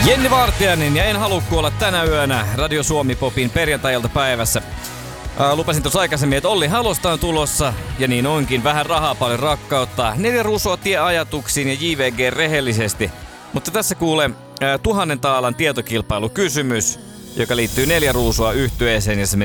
Jenni Vartiainen ja En halua kuolla tänä yönä Radio Suomi Popin perjantai-iltapäivässä. Lupasin tuossa aikaisemmin, että Olli Halosta on tulossa, ja niin onkin. Vähän rahaa, paljon rakkautta. 4 ruusua tie ajatuksiin ja JVG rehellisesti. Mutta tässä kuulee 1000 taalan tietokilpailukysymys, joka liittyy 4 ruusua yhtyeeseen, ja se